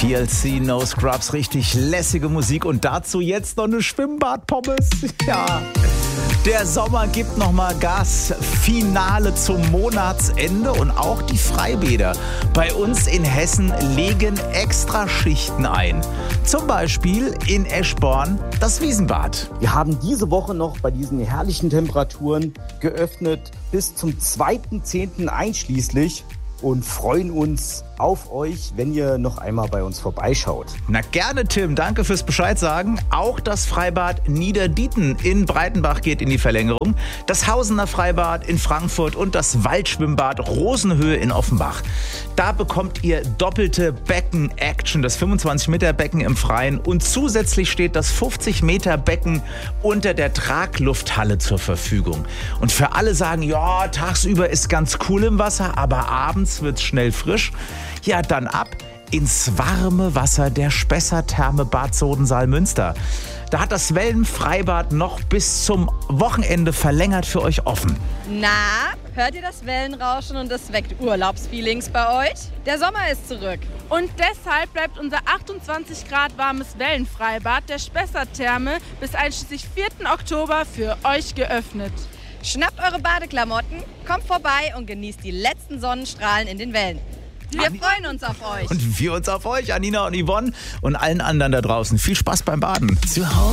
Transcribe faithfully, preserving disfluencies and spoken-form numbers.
T L C, No Scrubs, richtig lässige Musik und dazu jetzt noch eine Schwimmbadpommes. Ja, der Sommer gibt nochmal Gas. Finale zum Monatsende und auch die Freibäder bei uns in Hessen legen extra Schichten ein. Zum Beispiel in Eschborn das Wiesenbad. Wir haben diese Woche noch bei diesen herrlichen Temperaturen geöffnet bis zum zweiten zehnten einschließlich und freuen uns auf euch, wenn ihr noch einmal bei uns vorbeischaut. Na gerne, Tim. Danke fürs Bescheid sagen. Auch das Freibad Niederdieten in Breitenbach geht in die Verlängerung. Das Hausener Freibad in Frankfurt und das Waldschwimmbad Rosenhöhe in Offenbach. Da bekommt ihr doppelte Becken-Action. Das fünfundzwanzig Meter Becken im Freien und zusätzlich steht das fünfzig Meter Becken unter der Traglufthalle zur Verfügung. Und für alle sagen, ja, tagsüber ist ganz cool im Wasser, aber abends wird's schnell frisch. Ja, dann ab ins warme Wasser der Spessartherme Bad Sodensaal-Münster. Da hat das Wellenfreibad noch bis zum Wochenende verlängert für euch offen. Na, hört ihr das Wellenrauschen und das weckt Urlaubsfeelings bei euch? Der Sommer ist zurück. Und deshalb bleibt unser achtundzwanzig Grad warmes Wellenfreibad der Spessartherme bis einschließlich vierten Oktober für euch geöffnet. Schnappt eure Badeklamotten, kommt vorbei und genießt die letzten Sonnenstrahlen in den Wellen. Wir freuen uns auf euch. Und wir uns auf euch, Anina und Yvonne und allen anderen da draußen. Viel Spaß beim Baden. Zu Hause.